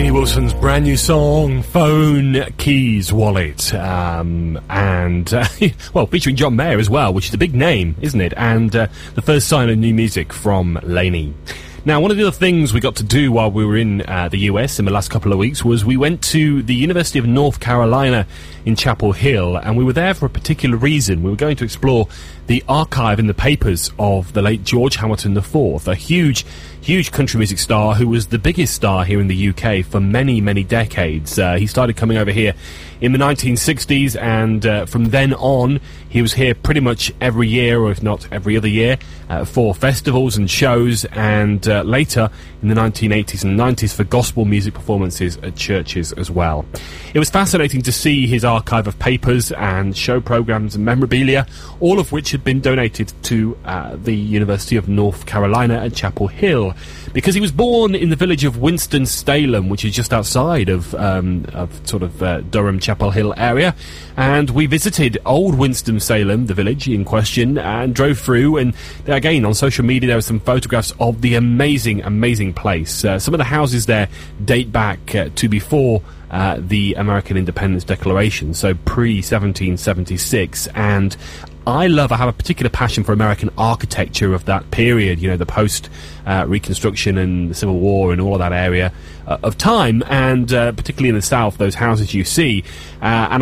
Lainey Wilson's brand new song, Phone Keys Wallet, well, featuring John Mayer as well, which is a big name, isn't it? And the first sign of new music from Lainey. Now, one of the other things we got to do while we were in the US in the last couple of weeks was we went to the University of North Carolina in Chapel Hill, and we were there for a particular reason. We were going to explore the archive and the papers of the late George Hamilton IV, a huge country music star who was the biggest star here in the UK for many, many decades. He started coming over here in the 1960s, and from then on, he was here pretty much every year, or if not every other year, for festivals and shows, and later in the 1980s and 90s for gospel music performances at churches as well. It was fascinating to see his archive of papers and show programs and memorabilia, all of which had been donated to the University of North Carolina at Chapel Hill, because he was born in the village of Winston-Salem, which is just outside of Durham, Chapel Hill area. And we visited old Winston-Salem, the village in question, and drove through. And again, on social media, there were some photographs of the amazing place. Some of the houses there date back to before the American Independence Declaration, so pre-1776, and I have a particular passion for American architecture of that period, you know, the post-Reconstruction and the Civil War and all of that area of time, and particularly in the South, those houses you see, and